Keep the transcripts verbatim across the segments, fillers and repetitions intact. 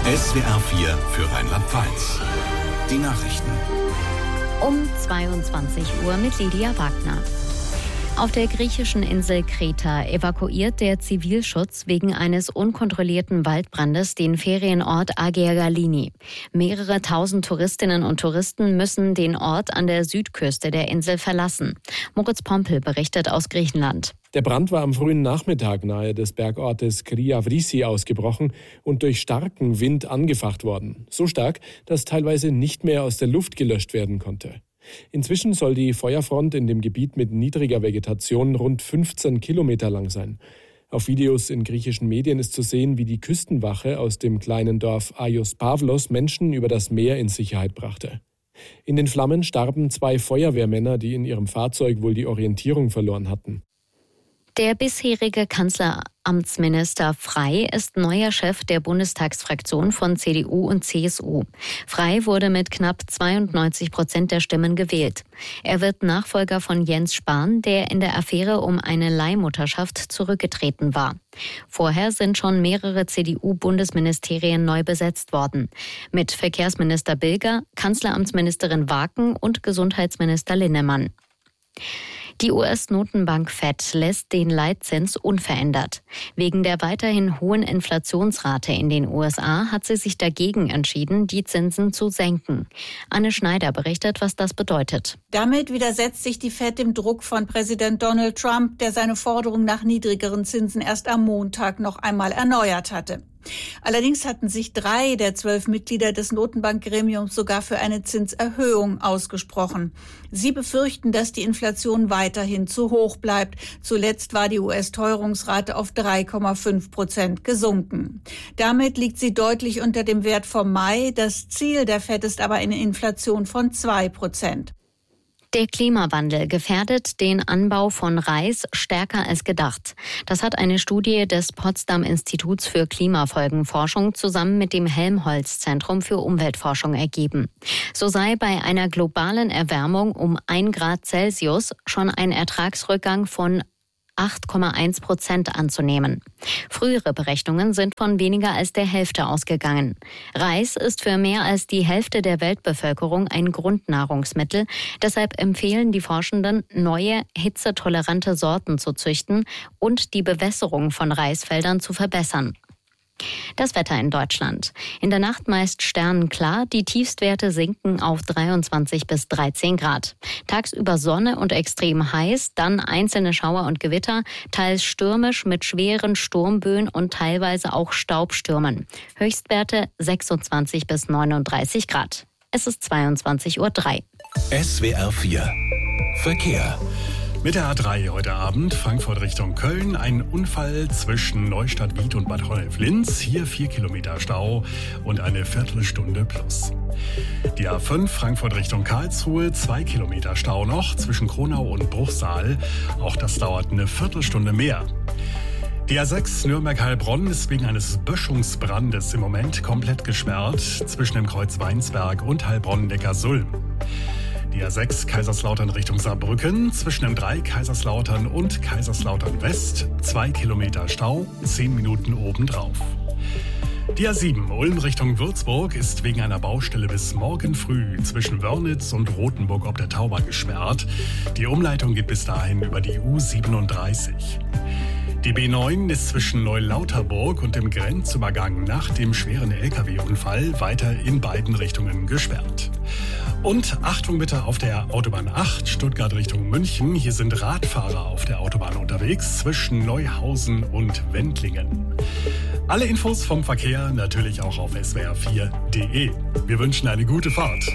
S W R vier für Rheinland-Pfalz. Die Nachrichten. Um zweiundzwanzig Uhr mit Lydia Wagner. Auf der griechischen Insel Kreta evakuiert der Zivilschutz wegen eines unkontrollierten Waldbrandes den Ferienort Agia Galini. Mehrere tausend Touristinnen und Touristen müssen den Ort an der Südküste der Insel verlassen. Moritz Pompel berichtet aus Griechenland. Der Brand war am frühen Nachmittag nahe des Bergortes Kriavrisi ausgebrochen und durch starken Wind angefacht worden. So stark, dass teilweise nicht mehr aus der Luft gelöscht werden konnte. Inzwischen soll die Feuerfront in dem Gebiet mit niedriger Vegetation rund fünfzehn Kilometer lang sein. Auf Videos in griechischen Medien ist zu sehen, wie die Küstenwache aus dem kleinen Dorf Aios Pavlos Menschen über das Meer in Sicherheit brachte. In den Flammen starben zwei Feuerwehrmänner, die in ihrem Fahrzeug wohl die Orientierung verloren hatten. Der bisherige Kanzleramtsminister Frey ist neuer Chef der Bundestagsfraktion von C D U und C S U. Frey wurde mit knapp zweiundneunzig Prozent der Stimmen gewählt. Er wird Nachfolger von Jens Spahn, der in der Affäre um eine Leihmutterschaft zurückgetreten war. Vorher sind schon mehrere C D U-Bundesministerien neu besetzt worden. Mit Verkehrsminister Bilger, Kanzleramtsministerin Waken und Gesundheitsminister Linnemann. Die U S-Notenbank Fed lässt den Leitzins unverändert. Wegen der weiterhin hohen Inflationsrate in den U S A hat sie sich dagegen entschieden, die Zinsen zu senken. Anne Schneider berichtet, was das bedeutet. Damit widersetzt sich die Fed dem Druck von Präsident Donald Trump, der seine Forderung nach niedrigeren Zinsen erst am Montag noch einmal erneuert hatte. Allerdings hatten sich drei der zwölf Mitglieder des Notenbankgremiums sogar für eine Zinserhöhung ausgesprochen. Sie befürchten, dass die Inflation weiterhin zu hoch bleibt. Zuletzt war die U S-Teuerungsrate auf drei Komma fünf Prozent gesunken. Damit liegt sie deutlich unter dem Wert vom Mai. Das Ziel der Fed ist aber eine Inflation von zwei Prozent. Der Klimawandel gefährdet den Anbau von Reis stärker als gedacht. Das hat eine Studie des Potsdam-Instituts für Klimafolgenforschung zusammen mit dem Helmholtz-Zentrum für Umweltforschung ergeben. So sei bei einer globalen Erwärmung um ein Grad Celsius schon ein Ertragsrückgang von acht Komma eins Prozent anzunehmen. Frühere Berechnungen sind von weniger als der Hälfte ausgegangen. Reis ist für mehr als die Hälfte der Weltbevölkerung ein Grundnahrungsmittel. Deshalb empfehlen die Forschenden, neue, hitzetolerante Sorten zu züchten und die Bewässerung von Reisfeldern zu verbessern. Das Wetter in Deutschland. In der Nacht meist sternenklar, die Tiefstwerte sinken auf dreiundzwanzig bis dreizehn Grad. Tagsüber Sonne und extrem heiß, dann einzelne Schauer und Gewitter, teils stürmisch mit schweren Sturmböen und teilweise auch Staubstürmen. Höchstwerte sechsundzwanzig bis neununddreißig Grad. Es ist zweiundzwanzig Uhr drei. S W R vier Verkehr. Mit der A drei heute Abend, Frankfurt Richtung Köln, ein Unfall zwischen Neustadt-Wied und Bad Honnef-Linz. Hier vier Kilometer Stau und eine Viertelstunde plus. Die A fünf, Frankfurt Richtung Karlsruhe, zwei Kilometer Stau noch zwischen Kronau und Bruchsal. Auch das dauert eine Viertelstunde mehr. Die A sechs Nürnberg-Heilbronn ist wegen eines Böschungsbrandes im Moment komplett gesperrt zwischen dem Kreuz Weinsberg und Heilbronn-Neckarsulm. Die A sechs Kaiserslautern Richtung Saarbrücken, zwischen M drei Kaiserslautern und Kaiserslautern West, zwei Kilometer Stau, zehn Minuten obendrauf. Die A sieben Ulm Richtung Würzburg ist wegen einer Baustelle bis morgen früh zwischen Wörnitz und Rothenburg ob der Tauber gesperrt. Die Umleitung geht bis dahin über die U siebenunddreißig. Die B neun ist zwischen Neulauterburg und dem Grenzübergang nach dem schweren L K W-Unfall weiter in beiden Richtungen gesperrt. Und Achtung bitte auf der Autobahn acht, Stuttgart Richtung München. Hier sind Radfahrer auf der Autobahn unterwegs zwischen Neuhausen und Wendlingen. Alle Infos vom Verkehr natürlich auch auf S W R vier Punkt de. Wir wünschen eine gute Fahrt.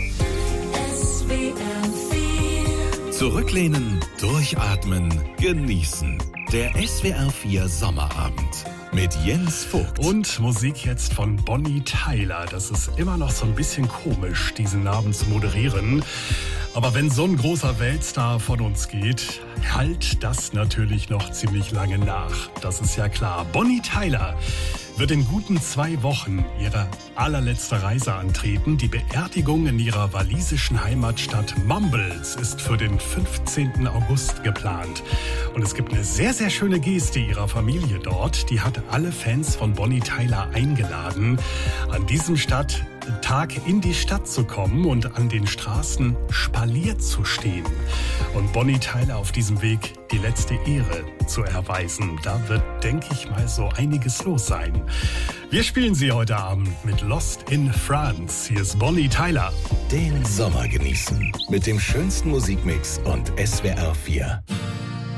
S W R vier. Zurücklehnen, durchatmen, genießen. Der S W R vier Sommerabend mit Jens Vogt. Und Musik jetzt von Bonnie Tyler. Das ist immer noch so ein bisschen komisch, diesen Namen zu moderieren. Aber wenn so ein großer Weltstar von uns geht, halt das natürlich noch ziemlich lange nach. Das ist ja klar. Bonnie Tyler wird in guten zwei Wochen ihre allerletzte Reise antreten. Die Beerdigung in ihrer walisischen Heimatstadt Mumbles ist für den fünfzehnten August geplant. Und es gibt eine sehr, sehr schöne Geste ihrer Familie dort. Die hat alle Fans von Bonnie Tyler eingeladen, an diesem Stadt Tag in die Stadt zu kommen und an den Straßen spaliert zu stehen. Und Bonnie Tyler auf diesem Weg die letzte Ehre zu erweisen. Da wird, denke ich mal, so einiges los sein. Wir spielen sie heute Abend mit Lost in France. Hier ist Bonnie Tyler. Den Sommer genießen mit dem schönsten Musikmix und S W R vier.